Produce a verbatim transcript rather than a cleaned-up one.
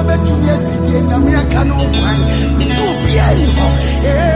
wobɛtumi asidie nyame aka no kwan nso obiara ni hɔ